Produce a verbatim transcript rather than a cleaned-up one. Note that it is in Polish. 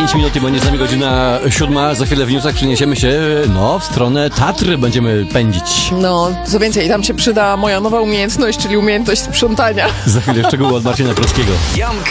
pięć minut i będzie z nami godzina siódma. Za chwilę w newsach przeniesiemy się, no, w stronę Tatry będziemy pędzić. No, co więcej, tam się przyda moja nowa umiejętność, czyli umiejętność sprzątania. Za chwilę szczegóły od Marcina Krowskiego.